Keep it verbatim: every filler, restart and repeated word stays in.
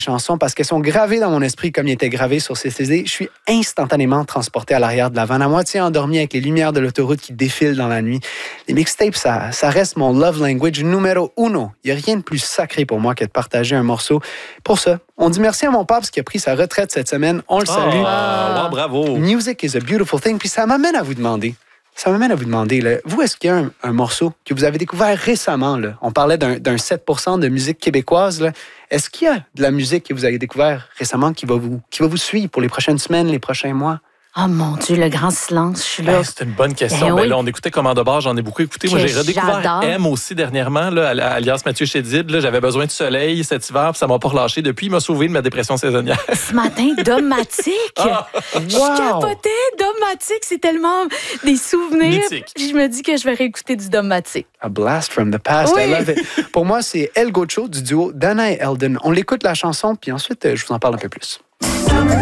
chansons parce qu'elles sont gravées dans mon esprit comme ils étaient gravées sur ces C D. Je suis instantanément transporté à l'arrière de la vanne, à moitié endormi avec les lumières de l'autoroute qui défilent dans la nuit. Les mixtapes, ça, ça reste mon love language numéro uno. Il n'y a rien de plus sacré pour moi que de partager un morceau. Pour ça, on dit merci à mon papa qui a pris sa retraite cette semaine. On le salue. Ah, wow, bravo. Music is a beautiful thing. Puis ça m'amène à vous demander, ça m'amène à vous demander, là, vous, est-ce qu'il y a un, un morceau que vous avez découvert récemment? Là? On parlait d'un, d'un sept pour cent de musique québécoise. Là. Est-ce qu'il y a de la musique que vous avez découvert récemment qui va vous, qui va vous suivre pour les prochaines semaines, les prochains mois? Oh mon Dieu, le grand silence, je suis là. Ben, c'est une bonne question. Ben ben, oui. là, on écoutait Commande de bar, j'en ai beaucoup écouté. Moi, Que j'ai redécouvert j'adore. M aussi dernièrement, là, alias Mathieu Chédid. Là, j'avais besoin de soleil cet hiver, puis ça m'a pas relâché. Depuis, il m'a sauvé de ma dépression saisonnière. Ce matin, Domatique. Ah, Je wow. capotais. Domatique, c'est tellement des souvenirs. Mythique. Je me dis que je vais réécouter du Domatique. A blast from the past. Oui. I love it. Pour moi, c'est El Gocho du duo Dana et Eldon. On l'écoute la chanson, puis ensuite, je vous en parle un peu plus.